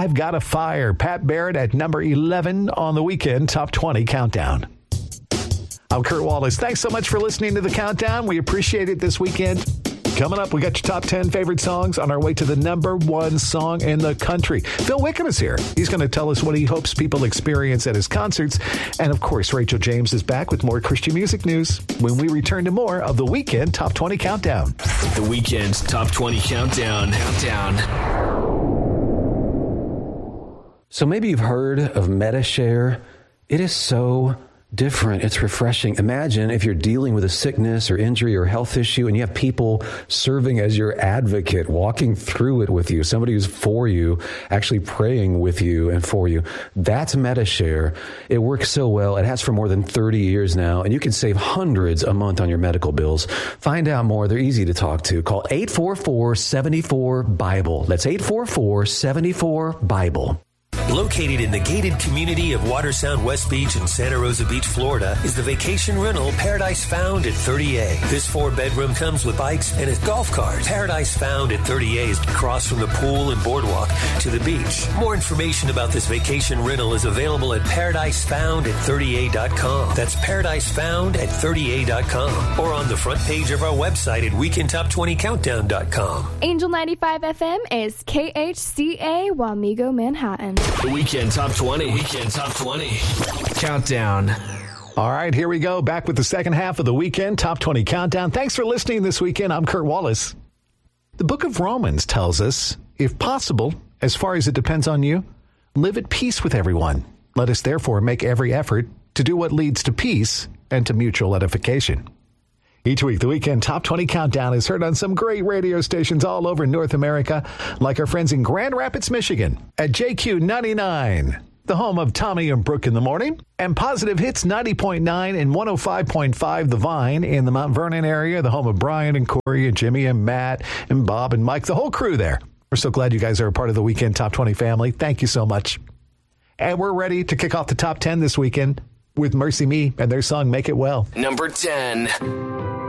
I've Got a Fire. Pat Barrett at number 11 on the Weekend Top 20 Countdown. I'm Kurt Wallace. Thanks so much for listening to the Countdown. We appreciate it this weekend. Coming up, we got your top 10 favorite songs on our way to the number one song in the country. Phil Wickham is here. He's going to tell us what he hopes people experience at his concerts. And, of course, Rachel James is back with more Christian music news when we return to more of the Weekend Top 20 Countdown. The Weekend Top 20 Countdown. So maybe you've heard of Medi-Share. It is so different. It's refreshing. Imagine if you're dealing with a sickness or injury or health issue and you have people serving as your advocate, walking through it with you, somebody who's for you, actually praying with you and for you. That's Medi-Share. It works so well. It has for more than 30 years now, and you can save hundreds a month on your medical bills. Find out more. They're easy to talk to. Call 844-74-BIBLE. That's 844-74-BIBLE. Located in the gated community of Watersound West Beach in Santa Rosa Beach, Florida, is the vacation rental Paradise Found at 30A. This 4-bedroom comes with bikes and a golf cart. Paradise Found at 30A is across from the pool and boardwalk to the beach. More information about this vacation rental is available at paradisefound@30a.com. That's paradisefound@30a.com, or on the front page of our website at weekendtop20countdown.com. Angel 95 FM is KHCA Wamego, Manhattan. The Weekend Top 20. Weekend Top 20 Countdown. All right, here we go. Back with the second half of the Weekend Top 20 Countdown. Thanks for listening this weekend. I'm Kurt Wallace. The book of Romans tells us, if possible, as far as it depends on you, live at peace with everyone. Let us therefore make every effort to do what leads to peace and to mutual edification. Each week, the Weekend Top 20 Countdown is heard on some great radio stations all over North America, like our friends in Grand Rapids, Michigan, at JQ 99, the home of Tommy and Brooke in the morning, and Positive Hits 90.9 and 105.5 The Vine in the Mount Vernon area, the home of Brian and Corey and Jimmy and Matt and Bob and Mike, the whole crew there. We're so glad you guys are a part of the Weekend Top 20 family. Thank you so much. And we're ready to kick off the top 10 this weekend with Mercy Me and their song Make It Well. Number 10.